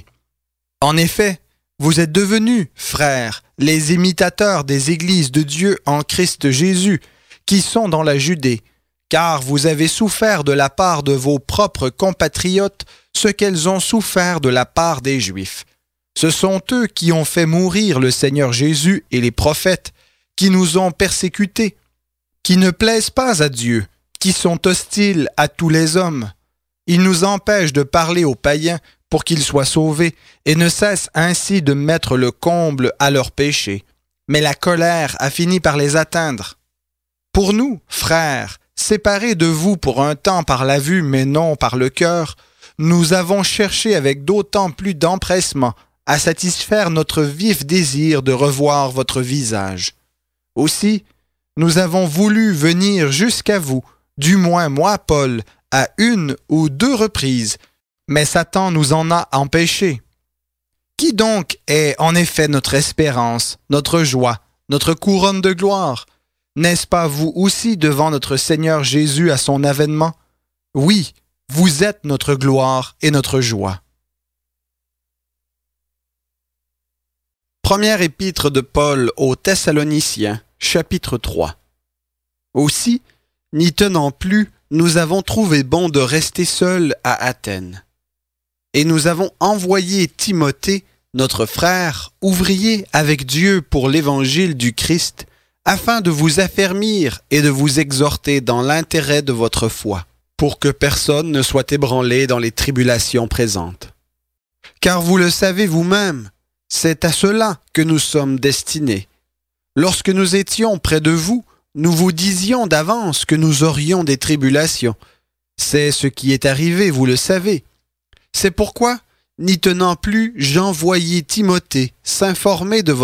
En effet, vous êtes devenus, frères, les imitateurs des églises de Dieu en Christ Jésus, qui sont dans la Judée, car vous avez souffert de la part de vos propres compatriotes ce qu'elles ont souffert de la part des Juifs. Ce sont eux qui ont fait mourir le Seigneur Jésus et les prophètes, qui nous ont persécutés, qui ne plaisent pas à Dieu, qui sont hostiles à tous les hommes. Ils nous empêchent de parler aux païens pour qu'ils soient sauvés et ne cessent ainsi de mettre le comble à leurs péchés. Mais la colère a fini par les atteindre. Pour nous, frères, séparés de vous pour un temps par la vue mais non par le cœur, nous avons cherché avec d'autant plus d'empressement à satisfaire notre vif désir de revoir votre visage. Aussi, nous avons voulu venir jusqu'à vous, du moins moi, Paul, à 1 ou 2 reprises, mais Satan nous en a empêchés. Qui donc est en effet notre espérance, notre joie, notre couronne de gloire? N'est-ce pas vous aussi devant notre Seigneur Jésus à son avènement? Oui, vous êtes notre gloire et notre joie. Première épître de Paul aux Thessaloniciens, chapitre 3. Aussi, n'y tenant plus, nous avons trouvé bon de rester seuls à Athènes. Et nous avons envoyé Timothée, notre frère, ouvrier avec Dieu pour l'évangile du Christ, afin de vous affermir et de vous exhorter dans l'intérêt de votre foi, pour que personne ne soit ébranlé dans les tribulations présentes. Car vous le savez vous-même, c'est à cela que nous sommes destinés. Lorsque nous étions près de vous, nous vous disions d'avance que nous aurions des tribulations. C'est ce qui est arrivé, vous le savez. C'est pourquoi, n'y tenant plus, j'envoyai Timothée s'informer de votre